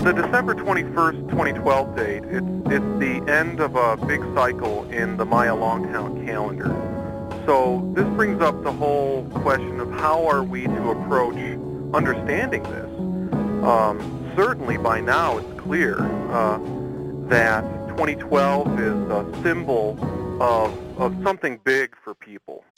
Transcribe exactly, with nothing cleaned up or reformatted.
The December twenty-first, twenty twelve date, it's, it's the end of a big cycle in the Maya long count calendar. So this brings up the whole question of how are we to approach understanding this. Um, certainly by now it's clear uh, that twenty twelve is a symbol of, of something big for people.